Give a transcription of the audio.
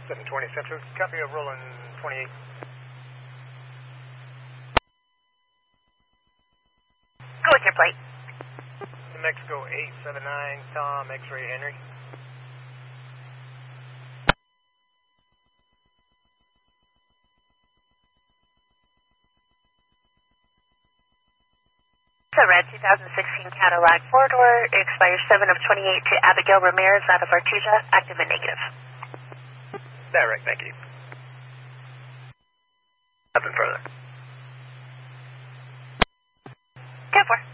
720 Central, copy of Roland 28. Go with your plate. New Mexico 879, Tom, X-ray Henry. It's a red 2016 Cadillac 4-door, expires 7 of 28 to Abigail Ramirez out of Artesia, active and negative. Direct, thank you. Nothing further. 10-4.